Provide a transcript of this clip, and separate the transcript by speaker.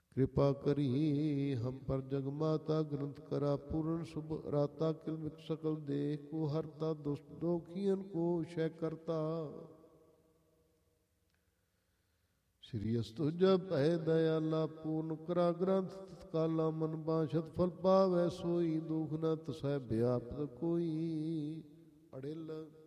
Speaker 1: कृपा करी हम पर जगमाता ग्रंथ करा पूर्ण शुभ राता किल सकल देख को हरता दुष्ट दोखियन को शय करता श्री अस्तुजा भय दयाला पूर्ण करा ग्रंथ तत्काला मन बांछत फल पावै सोई दुख न तसै व्यापत कोई अड़िल